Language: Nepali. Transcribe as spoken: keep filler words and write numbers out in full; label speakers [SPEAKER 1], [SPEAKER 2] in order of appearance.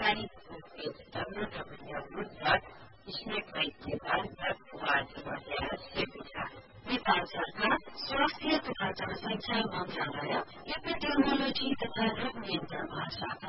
[SPEAKER 1] साइटको page W W W dot snake Nepal dot ORG मा ल्याएको छ। नेपाल सरकार स्वास्थ्य तथा जनसंख्या मन्त्रालय एपिडेमियोलोजी तथा रोग नियन्त्रण महाशाखा